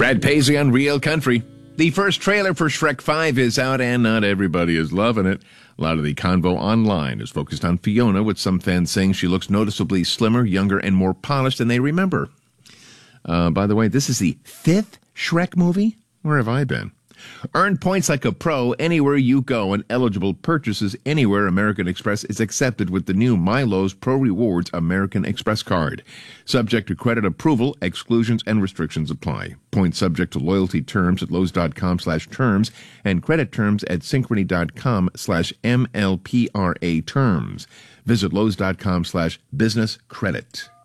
Brad Paisley on Real Country. The first trailer for Shrek 5 is out, and not everybody is loving it. A lot of the convo online is focused on Fiona, with some fans saying she looks noticeably slimmer, younger, and more polished than they remember. By the way, this is the 5th Shrek movie? Where have I been? Earn points like a pro anywhere you go, and eligible purchases anywhere American Express is accepted with the new Milo's Pro Rewards American Express card. Subject to credit approval, exclusions and restrictions apply. Points subject to loyalty terms at Lowe's.com/terms and credit terms at Synchrony.com/MLPRA terms. Visit Lowe's.com/business credit.